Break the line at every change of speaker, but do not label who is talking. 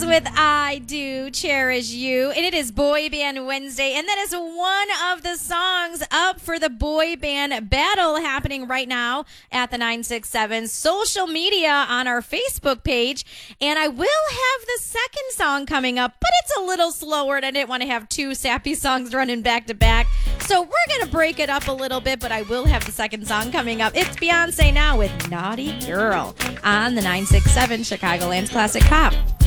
with I Do Cherish You, and it is Boy Band Wednesday, and that is one of the songs up for the boy band battle happening right now at the 967 social media on our Facebook page. And I will have the second song coming up, but it's a little slower, and I didn't want to have two sappy songs running back to back. So we're going to break it up a little bit, but I will have the second song coming up. It's Beyonce now with Naughty Girl on the 967 Chicagoland's Classic Pop.